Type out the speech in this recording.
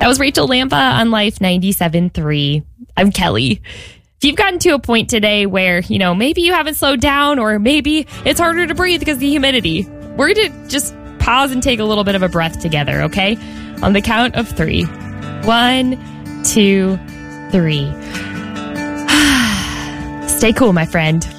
That was Rachel Lampa on Life 97.3. I'm Kelly. If you've gotten to a point today where, maybe you haven't slowed down or maybe it's harder to breathe because of the humidity, we're going to just pause and take a little bit of a breath together, okay? On the count of 3. 1, 2, 3. Stay cool, my friend.